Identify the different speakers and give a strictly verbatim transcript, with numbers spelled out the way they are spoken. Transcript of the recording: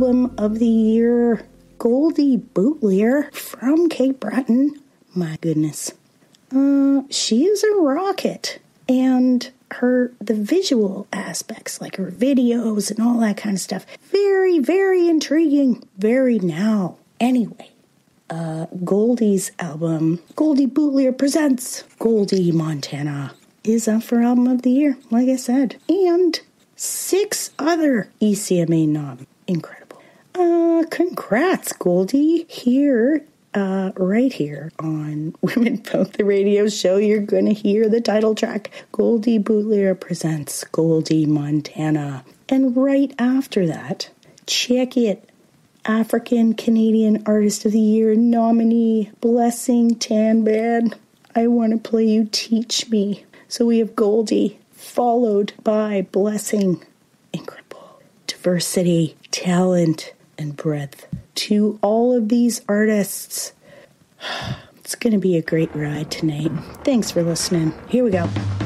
Speaker 1: album of the year, Goldie Bootlier from Cape Breton. My goodness. Uh, she is a rocket. And her, the visual aspects, like her videos and all that kind of stuff, very, very intriguing. Very now. Anyway, uh, Goldie's album, Goldie Bootlier Presents Goldie Montana, is up for Album of the Year, like I said. And six other E C M A noms. Incredible. Uh, congrats, Goldie. Here, uh, right here on Women Vote, the radio show, you're going to hear the title track, Goldie Bootlier Presents Goldie Montana. And right after that, check it. African Canadian Artist of the Year nominee, Blessing Tanbad. I Want to Play You, Teach Me. So we have Goldie, followed by Blessing. Incredible. Diversity, talent, and breadth. To all of these artists, it's going to be a great ride tonight. Thanks for listening. Here we go.